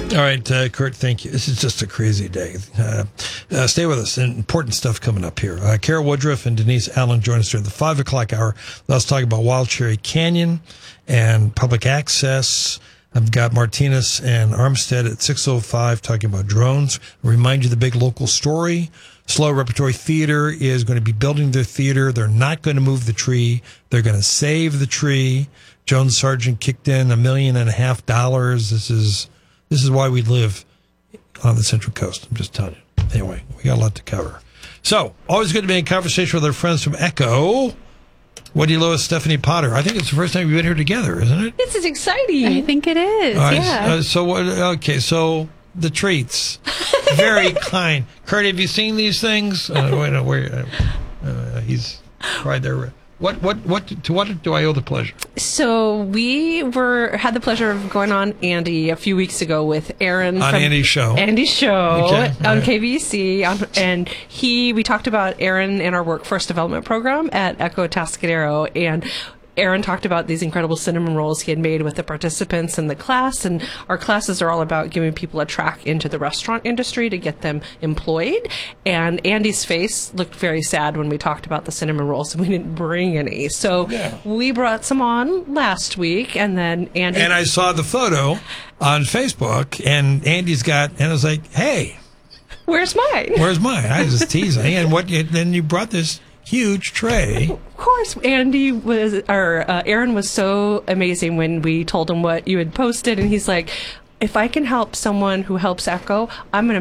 All right, Kurt, thank you. This is just a crazy day. Stay with us. Important stuff coming up here. Carol Woodruff and Denise Allen join us during the 5 o'clock hour. Let's talk about Wild Cherry Canyon and public access. I've got Martinez and Armstead at 6:05 talking about drones. I'll remind you the big local story. Slow Repertory Theater is going to be building their theater. They're not going to move the tree. They're going to save the tree. Jones Sargent kicked in $1.5 million. This is why we live on the Central Coast. I'm just telling you. Anyway, we got a lot to cover. So, always good to be in conversation with our friends from Echo. Woody Lewis, Stephanie Potter. I think it's the first time we've been here together, isn't it? This is exciting. I think it is, yeah. So the treats. Very kind. Kurt, have you seen these things? He's right there. To what do I owe the pleasure? So we had the pleasure of going on Andy a few weeks ago with Aaron on Andy's show. Okay. On KVC, we talked about Aaron and our workforce development program at Echo Atascadero, and Aaron talked about these incredible cinnamon rolls he had made with the participants in the class, and our classes are all about giving people a track into the restaurant industry to get them employed. And Andy's face looked very sad when we talked about the cinnamon rolls, and we didn't bring any. So we brought some on last week, and then Andy... And I saw the photo on Facebook, and Andy's got... And I was like, hey... Where's mine? I was just teasing. And then you brought this huge tray. Of course, Aaron was so amazing when we told him what you had posted, and he's like, if I can help someone who helps Echo, I'm going to